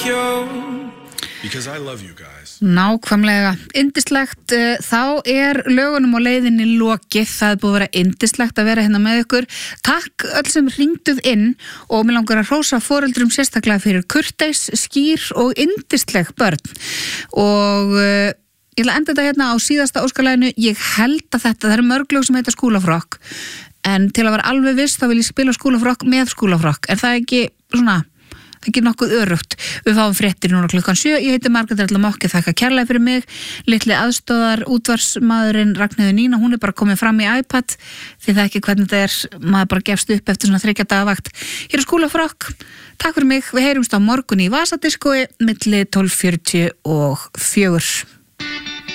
like you because I love you guys. Nákvæmlega, yndislegt. Þá lögunum á leiðinni lokið. Það búið að vera yndislegt að vera hérna með ykkur. Takk öll sem hringduð inn og mér langar að hrósa foreldrum sérstaklega fyrir kurteis, skýr og yndisleg börn. Og ég ætla að enda þetta hérna á síðasta óskalæginu. Ég held að það eru mörg lög sem heita skúlafrokk, en til að vera alveg viss þá vil ég spila skúlafrokk með skúlafrokk. Er það ekki svona, ekki nokkuð örugt? Við fáum fréttir núna 7:00. Ég heiti Margrét Erla Mokke, þakka kærlega fyrir mig. Litli aðstóðar útvarsmaðurinn Ragnheiður Nína, hún bara komin fram í iPad, því það ekki hvernig þetta maður bara gefst upp eftir svona 3 daga vakt. Hér skúlafrokk. Takk fyrir mig, við heyrumst á morgun í Vasadiskói milli 12:40 og 4.